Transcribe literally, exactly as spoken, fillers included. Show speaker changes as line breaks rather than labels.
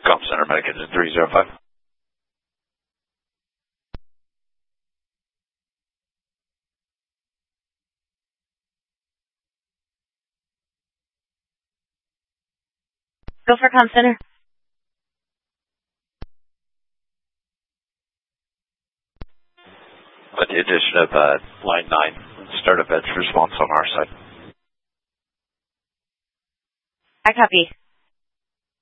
Comm Center, Medic Engine three zero five.
Go for Comm Center.
With the addition of uh, line nine, start a veg response on our side.
I copy.